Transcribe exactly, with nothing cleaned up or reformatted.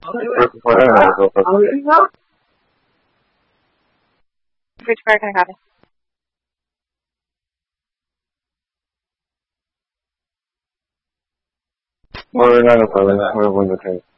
Fue eso. Free fire carregare. Muy bien, no, pues, muy buen detalle.